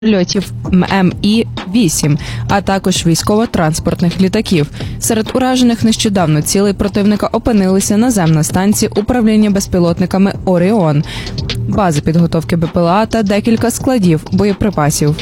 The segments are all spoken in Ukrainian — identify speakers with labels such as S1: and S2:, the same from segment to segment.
S1: Льотів МІ-8, а також військово-транспортних літаків. Серед уражених нещодавно цілей противника опинилися наземна станція управління безпілотниками «Оріон», бази підготовки БПЛА та декілька складів боєприпасів.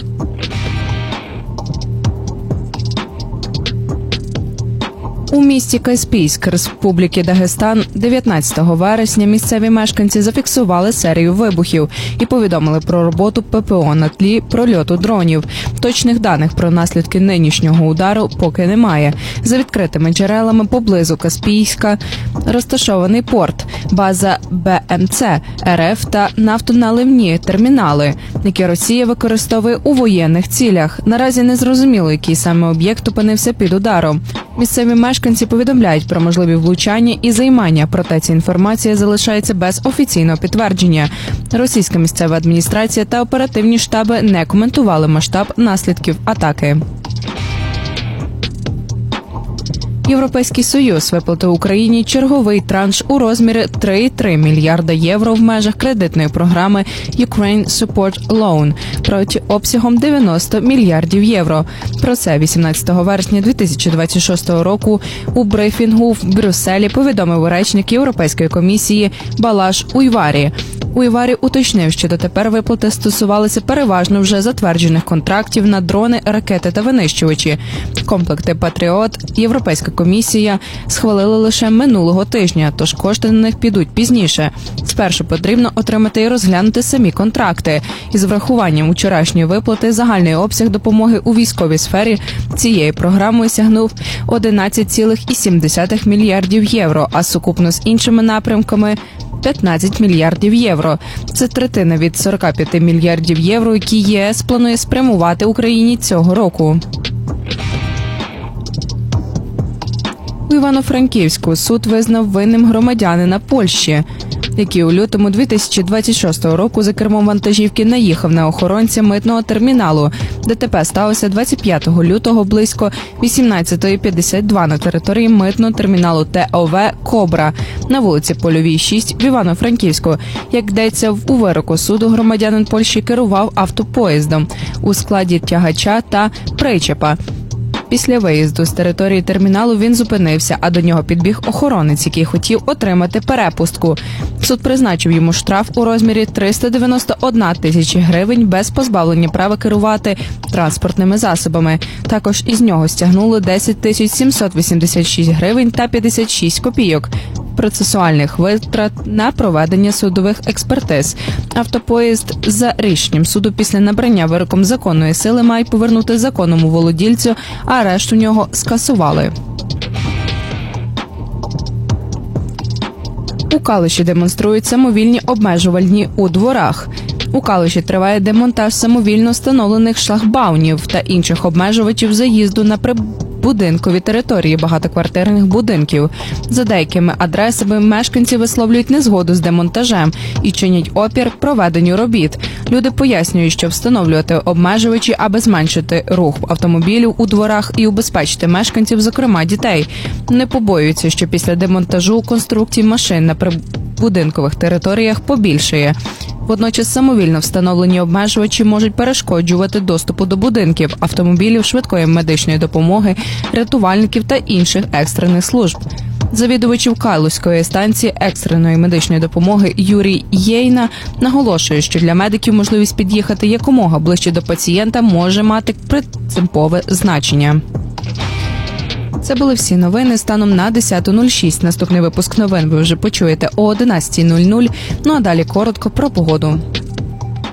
S1: У місті Каспійськ Республіки Дагестан 19 вересня місцеві мешканці зафіксували серію вибухів і повідомили про роботу ППО на тлі прольоту дронів. Точних даних про наслідки нинішнього удару поки немає. За відкритими джерелами поблизу Каспійська розташований порт, база БМЦ РФ та нафтоналивні термінали, які Росія використовує у воєнних цілях. Наразі не зрозуміло, який саме об'єкт опинився під ударом. Місцеві мешканці повідомляють про можливі влучання і займання, проте ця інформація залишається без офіційного підтвердження. Російська місцева адміністрація та оперативні штаби не коментували масштаб наслідків атаки. Європейський Союз виплатив Україні черговий транш у розмірі 3,3 мільярда євро в межах кредитної програми Ukraine Support Loan проти обсягом 90 мільярдів євро. Про це 18 вересня 2026 року у брифінгу в Брюсселі повідомив речник Європейської комісії Балаш Уйварі. Уйварі уточнив, що дотепер виплати стосувалися переважно вже затверджених контрактів на дрони, ракети та винищувачі. Комплекти «Патріот» Європейська комісія схвалила лише минулого тижня, тож кошти на них підуть пізніше. Спершу потрібно отримати і розглянути самі контракти. Із врахуванням вчорашньої виплати загальний обсяг допомоги у військовій сфері цією програмою сягнув 11,7 мільярдів євро, а сукупно з іншими напрямками – 15 мільярдів євро. Це третина від 45 мільярдів євро, які ЄС планує спрямувати Україні цього року. У Івано-Франківську суд визнав винним громадянина Польщі, який у лютому 2026 року за кермом вантажівки наїхав на охоронця митного терміналу. ДТП сталося 25 лютого близько 18:52 на території митного терміналу ТОВ «Кобра» на вулиці Польовій, 6 в Івано-Франківську. Як йдеться у вироку суду, громадянин Польщі керував автопоїздом у складі тягача та причепа. Після виїзду з території терміналу він зупинився, а до нього підбіг охоронець, який хотів отримати перепустку. Суд призначив йому штраф у розмірі 391 тисячі гривень без позбавлення права керувати транспортними засобами. Також із нього стягнули 10 786 гривень та 56 копійок процесуальних витрат на проведення судових експертиз. Автопоїзд за рішенням суду після набрання вироком законної сили має повернути законному володільцю, а арешт у нього скасували. У Калуші демонструють самовільні обмежувальні у дворах. У Калуші триває демонтаж самовільно встановлених шлагбаумів та інших обмежувачів заїзду на прибудинкові території багатоквартирних будинків. За деякими адресами мешканці висловлюють незгоду з демонтажем і чинять опір проведенню робіт. Люди пояснюють, що встановлювати обмежувачі, аби зменшити рух автомобілів у дворах і убезпечити мешканців, зокрема дітей. Не побоюються, що після демонтажу конструкцій машин на прибудинкових територіях побільшає. Водночас самовільно встановлені обмежувачі можуть перешкоджувати доступу до будинків, автомобілів швидкої медичної допомоги, рятувальників та інших екстрених служб. Завідувачів Калузької станції екстреної медичної допомоги Юрій Єйна наголошує, що для медиків можливість під'їхати якомога ближче до пацієнта може мати принципове значення. Це були всі новини станом на 10:06. Наступний випуск новин ви вже почуєте о 11:00. Ну а далі коротко про погоду.